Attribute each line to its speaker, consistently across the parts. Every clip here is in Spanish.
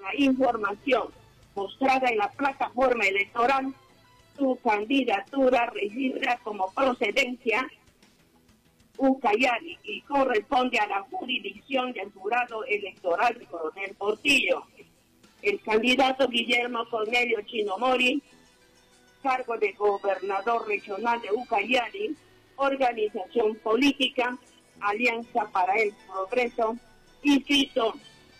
Speaker 1: la información mostrada en la plataforma electoral, su candidatura registra como procedencia Ucayali y corresponde a la jurisdicción del jurado electoral de Coronel Portillo. El candidato Guillermo Cornelio Chino Mori, cargo de gobernador regional de Ucayali, organización política, Alianza para el Progreso, inscrito,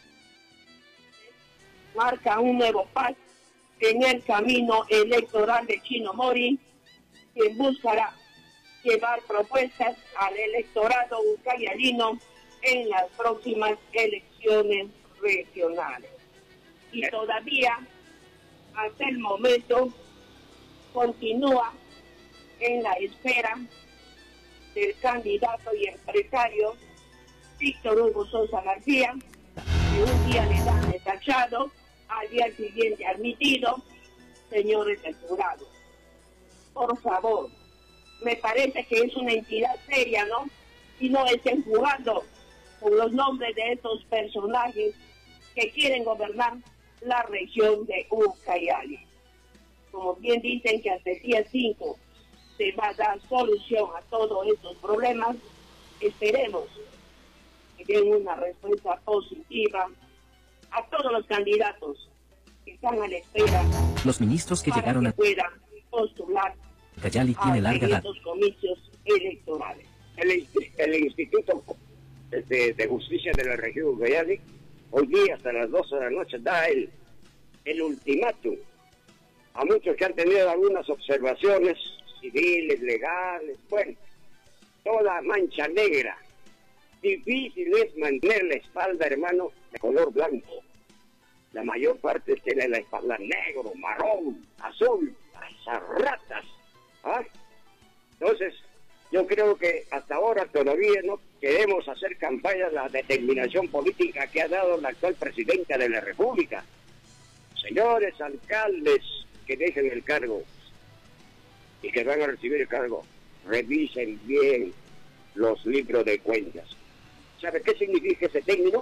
Speaker 1: marca un nuevo paso en el camino electoral de Chino Mori, que buscará llevar propuestas al electorado ucayalino en las próximas elecciones regionales. Y todavía, hasta el momento, continúa en la espera del candidato y empresario Víctor Hugo Sosa García, que un día le dan detachado, al día siguiente admitido. Señores del jurado, por favor, me parece que es una entidad seria, ¿no? Y no estén jugando con los nombres de estos personajes que quieren gobernar la región de Ucayali. Como bien dicen que hasta el día 5 se va a dar solución a todos estos problemas, esperemos que den una respuesta positiva a todos los candidatos que están a la espera.
Speaker 2: Los ministros que llegaron a
Speaker 1: puedan postular
Speaker 2: Ucayali tiene larga edad.
Speaker 1: Estos comicios electorales.
Speaker 3: El Instituto de Justicia de la región de Ucayali hoy día hasta las 12 de la noche da el ultimátum a muchos que han tenido algunas observaciones civiles, legales, bueno, toda mancha negra. Difícil es mantener la espalda, hermano, de color blanco. La mayor parte tiene la espalda negro, marrón, azul, esas ratas. ¿Ah? Entonces, yo creo que hasta ahora todavía no queremos hacer campaña de la determinación política que ha dado la actual presidenta de la República. Señores alcaldes que dejen el cargo y que van a recibir el cargo, revisen bien los libros de cuentas. ¿Sabe qué significa ese término?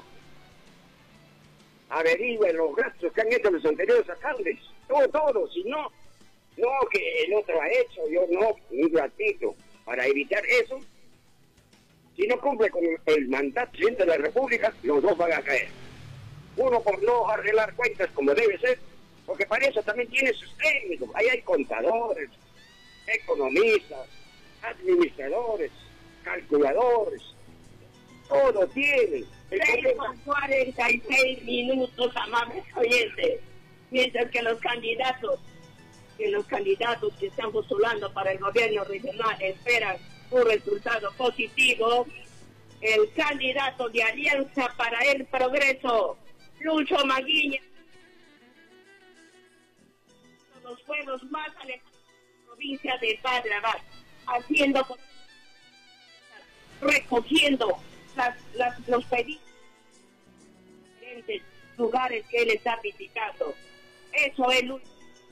Speaker 3: Averigüen los gastos que han hecho los anteriores alcaldes. Todo, si no que el otro ha hecho, yo no, un ratito. Para evitar eso, si no cumple con el mandato del presidente de la República, los dos van a caer. Uno por no arreglar cuentas como debe ser, porque para eso también tiene sus técnicos. Ahí hay contadores, economistas, administradores, calculadores, todo tiene.
Speaker 1: 6:46 minutos, amables oyentes, mientras que los candidatos que están postulando para el gobierno regional esperan un resultado positivo. El candidato de Alianza para el Progreso, Lucho Maguiña, los pueblos más alejados de la provincia de Padre Abad, recogiendo los pedidos de diferentes lugares que él está visitando. Eso es Lucho.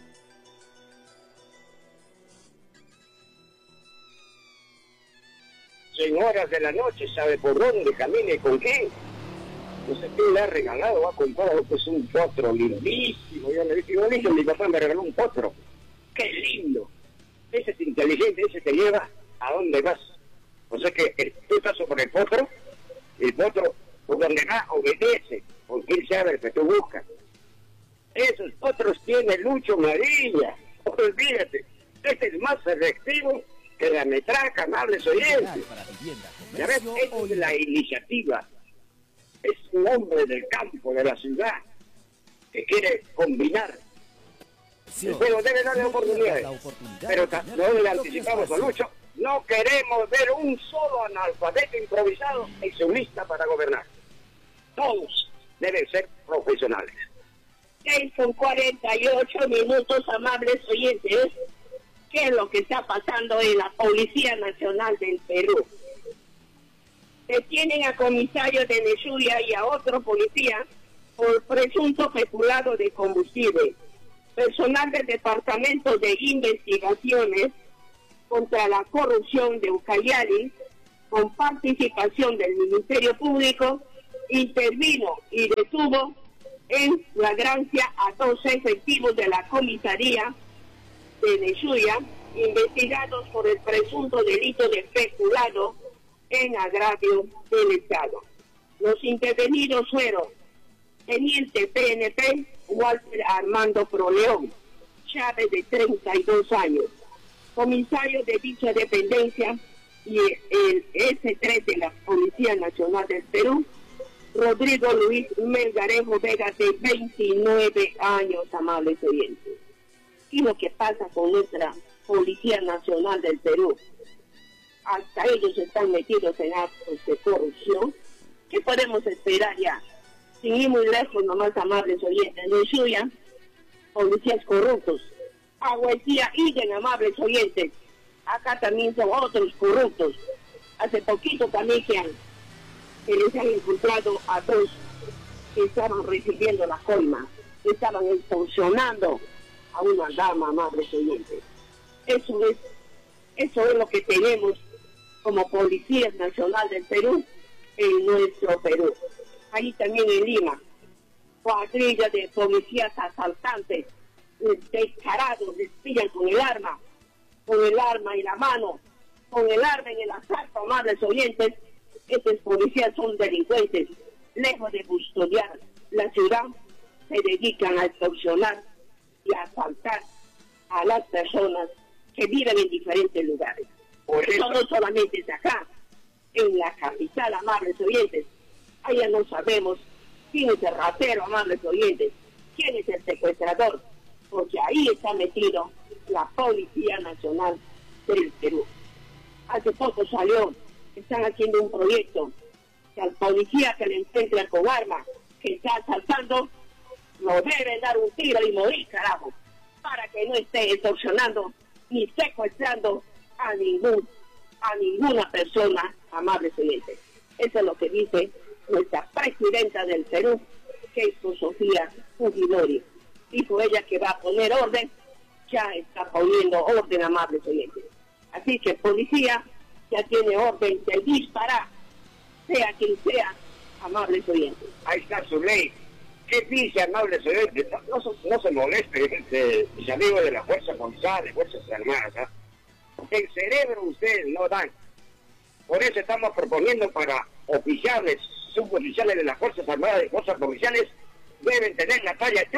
Speaker 3: En horas de la noche, sabe por dónde camina y con quién. No sé quién le ha regalado, ha comprado pues un potro lindísimo. Yo le dije, mi papá me regaló un potro. ¡Qué lindo! Ese es inteligente, ese te lleva a dónde vas. O sea que tú estás sobre el potro por donde va obedece, porque él sabe lo que tú buscas. Esos potros tiene Lucho Maguiña. No olvídate, este es más efectivo que la metraca, amables oyentes. Ya ves, esa es la iniciativa. Es un hombre del campo, de la ciudad, que quiere combinar. Pero debe darle oportunidades. Pero no le anticipamos a Lucho. No queremos ver un solo analfabeto improvisado en su lista para gobernar. Todos deben ser profesionales.
Speaker 1: 6:48 minutos, amables oyentes. ¿Qué es lo que está pasando en la Policía Nacional del Perú? Detienen a comisario de Nechuya y a otro policía por presunto peculado de combustible. Personal del Departamento de Investigaciones contra la Corrupción de Ucayali, con participación del Ministerio Público, intervino y detuvo en flagrancia a 2 efectivos de la comisaría de Nechuya, investigados por el presunto delito de peculado en agravio del Estado. Los intervenidos fueron teniente PNP Walter Armando Proleón Chávez, de 32 años, comisario de dicha dependencia, y el S3 de la Policía Nacional del Perú, Rodrigo Luis Melgarejo Vega, de 29 años, amables oyentes. Y lo que pasa con nuestra Policía Nacional del Perú, hasta ellos están metidos en actos de corrupción. ¿Qué podemos esperar ya? Sin ir muy lejos, nomás, amables oyentes, Nechuya, policías corruptos. Agüetía, Iden, amables oyentes, acá también son otros corruptos. Hace poquito también que les han encontrado a 2 que estaban recibiendo la coima, que estaban extorsionando a una dama, amables oyentes. Eso es lo que tenemos como Policía Nacional del Perú en nuestro Perú. Ahí también en Lima, cuadrilla de policías asaltantes, descarados, les pillan con el arma en la mano, con el arma en el asalto, amables oyentes. Estos policías son delincuentes. Lejos de custodiar la ciudad, se dedican a extorsionar y a asaltar a las personas que viven en diferentes lugares. Por eso no solamente es acá, en la capital, amables oyentes. Allá no sabemos quién es el ratero, amables oyentes, quién es el secuestrador, porque ahí está metido la Policía Nacional del Perú. Hace poco salió, están haciendo un proyecto, que al policía que le encuentra con arma, que está asaltando, lo deben dar un tiro y morir, carajo, para que no esté extorsionando ni secuestrando a ninguna persona, amables oyentes. Eso es lo que dice nuestra presidenta del Perú, que es Sofía Fujimori. Dijo ella que va a poner orden, ya está poniendo orden, amables oyentes. Así que policía ya tiene orden de disparar, sea quien sea, amables oyentes.
Speaker 3: Ahí está su ley. ¿Qué dice, amables oyentes? No se moleste, mis amigos de la Fuerza Policial, de Fuerzas Armadas, ¿eh? El cerebro ustedes no dan. Por eso estamos proponiendo para oficiales, suboficiales de las Fuerzas Armadas y Fuerzas Policiales, deben tener la talla de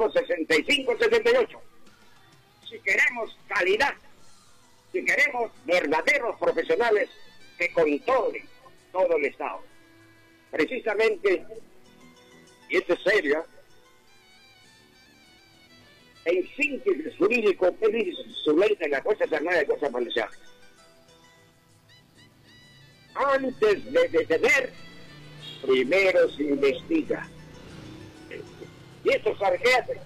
Speaker 3: 1,65 m, 68. Si queremos calidad, si queremos verdaderos profesionales que controlen todo el Estado. Precisamente, y esto es serio, en síntesis jurídico, ¿qué dice su ley de las Fuerzas Armadas y Fuerzas Policiales? Antes de detener, primero se investiga. ¿Y esto sabe qué hace?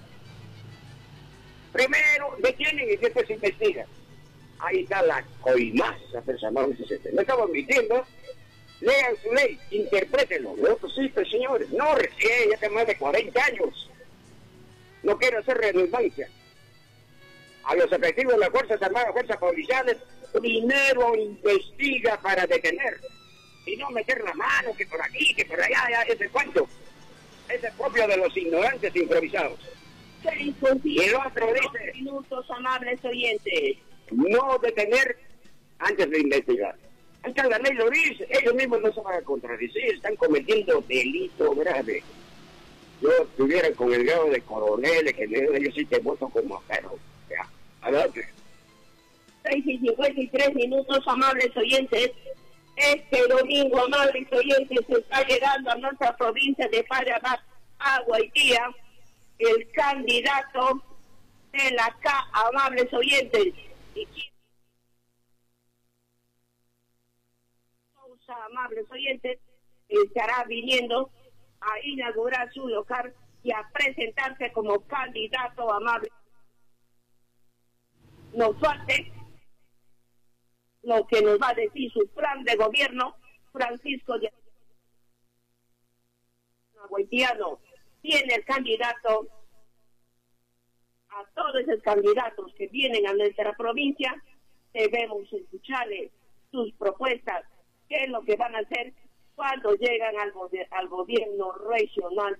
Speaker 3: Primero detienen y después se investiga. Ahí está la coimaza personal. No estamos mintiendo. Lean su ley, interprétenlo. Sí, pues señores, no recién, ya tengo más de 40 años. No quiero hacer redundancia. A los efectivos de las Fuerzas Armadas, Fuerzas Policiales, primero investiga para detener. Y no meter la mano, que por aquí, que por allá, ya, ese cuento. Ese es propio de los ignorantes improvisados.
Speaker 1: Y el otro dice, minutos, amables oyentes,
Speaker 3: no detener antes de investigar. Hasta la ley lo dice, ellos mismos no se van a contradecir, están cometiendo delito grave. Yo estuviera con el grado de coronel, que yo sí te voto como perro. Ya, adelante.
Speaker 1: 6:53 minutos, amables oyentes. Este domingo, amables oyentes, se está llegando a nuestra provincia de Panamá, Agüetía, el candidato de la K, amables oyentes. Amables oyentes, estará viniendo a inaugurar su local y a presentarse como candidato, amable. Nos falte lo que nos va a decir su plan de gobierno, Francisco de Agüetiano. Tiene el candidato, a todos esos candidatos que vienen a nuestra provincia, debemos escucharles sus propuestas, qué es lo que van a hacer cuando llegan al gobierno regional